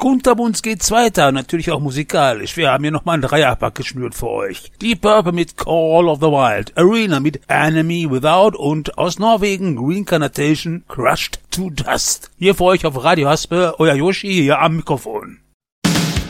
Kunterbund geht's weiter, natürlich auch musikalisch. Wir haben hier nochmal einen Dreierpack geschnürt für euch. Deep Purple mit Call of the Wild, Arena mit Enemy Without und aus Norwegen Reincarnation Crushed to Dust. Hier für euch auf Radio Haspe, euer Yoshi hier am Mikrofon.